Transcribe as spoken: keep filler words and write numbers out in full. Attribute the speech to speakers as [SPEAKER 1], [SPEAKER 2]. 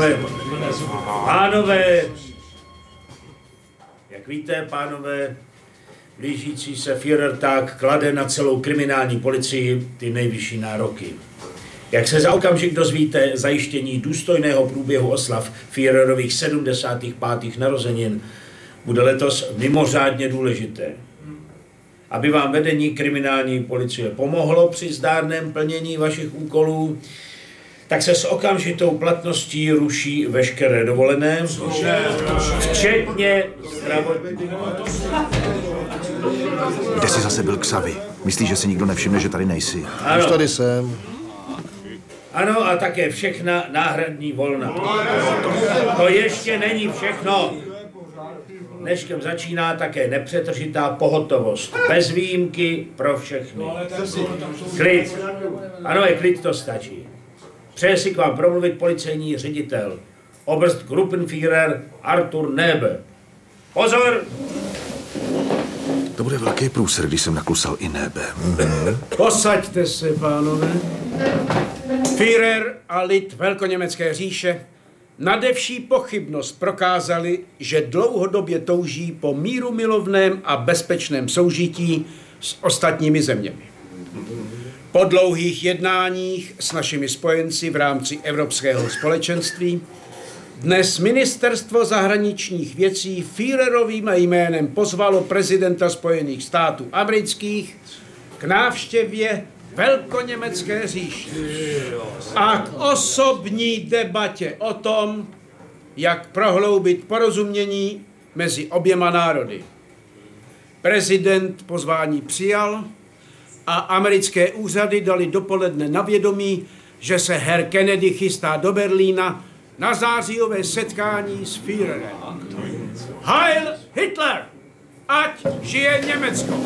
[SPEAKER 1] Pánové, pánové, jak víte, pánové, blížící se Führertag klade na celou kriminální policii ty nejvyšší nároky. Jak se za okamžik dozvíte, zajištění důstojného průběhu oslav Führerových sedmdesátých pátých narozenin bude letos mimořádně důležité. Aby vám vedení kriminální policie pomohlo při zdárném plnění vašich úkolů, tak se s okamžitou platností ruší veškeré dovolené, včetně zdravotní.
[SPEAKER 2] Kde jsi zase byl, Xavi? Myslíš, že si nikdo nevšimne, že tady nejsi?
[SPEAKER 3] Už tady jsem.
[SPEAKER 1] Ano, a také všechna náhradní volna. To ještě není všechno. Dneškem začíná také nepřetržitá pohotovost. Bez výjimky pro všechny. Klid. Ano, je klid, to stačí. Přeje si k vám promluvit policejní ředitel. Oberstgruppenführer Arthur Nebe. Pozor!
[SPEAKER 2] To bude velký průser, když jsem naklusal i Nebe.
[SPEAKER 4] Posaďte se, pánové. Führer a lid Velkoněmecké říše nade vší pochybnost prokázali, že dlouhodobě touží po mírumilovném a bezpečném soužití s ostatními zeměmi. Po dlouhých jednáních s našimi spojenci v rámci Evropského společenství dnes Ministerstvo zahraničních věcí Führerovým jménem pozvalo prezidenta Spojených států amerických k návštěvě Velkoněmecké říše a k osobní debatě o tom, jak prohloubit porozumění mezi oběma národy. Prezident pozvání přijal a americké úřady dali dopoledne na vědomí, že se herr Kennedy chystá do Berlína na zářijové setkání s Führerem. Heil Hitler! Ať žije Německo!